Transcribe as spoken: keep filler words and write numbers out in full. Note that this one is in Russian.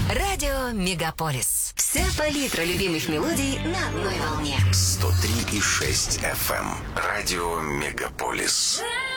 Радио Мегаполис. Вся палитра любимых мелодий на одной волне. сто три и шесть эф эм. Радио Мегаполис.